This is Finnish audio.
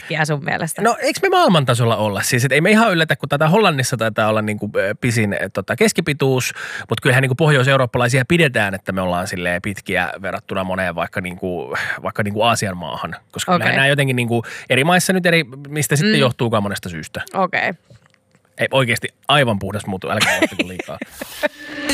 pitkiä sun mielestä? No eikö me maailman tasolla olla? Siis ei me ihan yllätä, kun tätä Hollannissa taitaa olla niin kuin pisin keskipituus, mutta kyllähän niin kuin pohjois-eurooppalaisia pidetään, että me ollaan silleen pitkiä verrattuna moneen vaikka niin kuin Aasian maahan. Koska kyllähän nämä jotenkin niin kuin eri maissa nyt mistä sitten johtuukaan monesta syystä. Okei. Ei oikeasti aivan puhdas muutu, älkää ottako liikaa.